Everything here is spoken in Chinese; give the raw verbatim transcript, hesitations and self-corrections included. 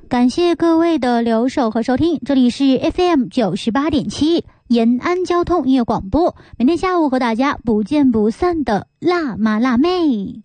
感谢各位的留守和收听，这里是 F M 九十八点七延安交通音乐广播，每天下午和大家不见不散的辣妈辣妹。